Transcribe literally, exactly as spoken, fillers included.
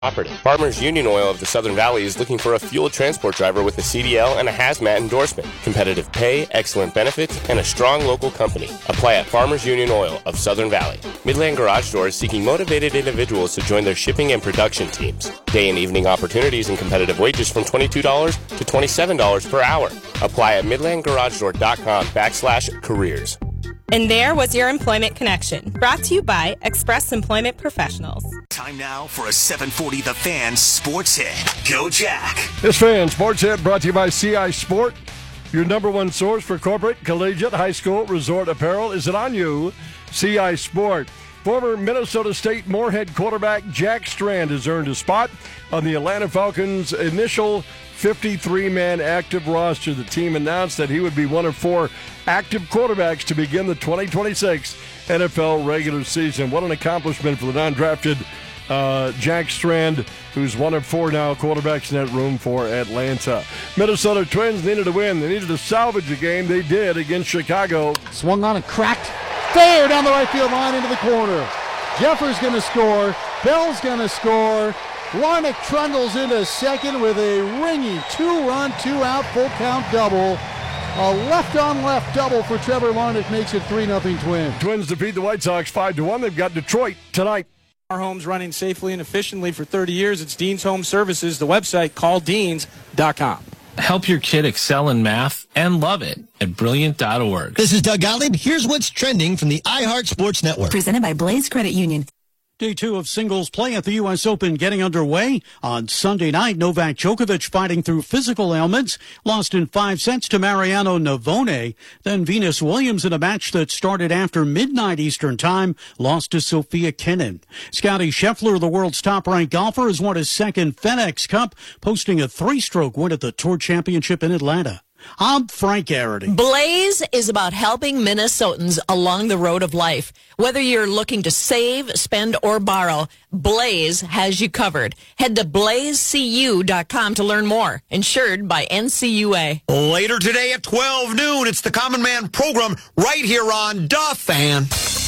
Operative. Farmers Union Oil of the Southern Valley is looking for a fuel transport driver with a C D L and a hazmat endorsement. Competitive pay, excellent benefits, and a strong local company. Apply at Farmers Union Oil of Southern Valley. Midland Garage Door is seeking motivated individuals to join their shipping and production teams. Day and evening opportunities and competitive wages from twenty-two dollars to twenty-seven dollars per hour. Apply at midlandgaragedoor.com backslash careers. And there was your Employment Connection, brought to you by Express Employment Professionals. Time now for a seven forty The Fan Sports Hit. Go Jack. This Fan Sports Hit brought to you by C I Sport. Your number one source for corporate, collegiate, high school, resort apparel. Is it on you? C I Sport. Former Minnesota State Moorhead quarterback Jack Strand has earned a spot on the Atlanta Falcons' initial fifty-three man active roster. The team announced that he would be one of four active quarterbacks to begin the twenty twenty-six N F L regular season. What an accomplishment for the non-drafted uh, Jack Strand, who's one of four now quarterbacks in that room for Atlanta. Minnesota Twins needed a win. They needed to salvage a game. They did against Chicago. Swung on and cracked. Fair down the right field line into the corner. Jeffers going to score. Bell's going to score. Larnach trundles into second with a ringing two-run, two-out, full-count double. A left-on-left double for Trevor Larnach makes it three nothing Twins. Twins defeat the White Sox five to one. They've got Detroit tonight. Our home's running safely and efficiently for thirty years. It's Dean's Home Services. The website, call deans dot com. Help your kid excel in math and love it at brilliant dot org. This is Doug Gottlieb. Here's what's trending from the iHeart Sports Network. Presented by Blaze Credit Union. Day two of singles play at the U S Open getting underway. On Sunday night, Novak Djokovic fighting through physical ailments, lost in five sets to Mariano Navone. Then Venus Williams in a match that started after midnight Eastern time, lost to Sophia Kenin. Scottie Scheffler, the world's top-ranked golfer, has won his second FedEx Cup, posting a three-stroke win at the Tour Championship in Atlanta. I'm Frank Garrity. Blaze is about helping Minnesotans along the road of life. Whether you're looking to save, spend, or borrow, Blaze has you covered. Head to blaze c u dot com to learn more. Insured by N C U A. Later today at twelve noon, it's the Common Man program right here on Da Fan.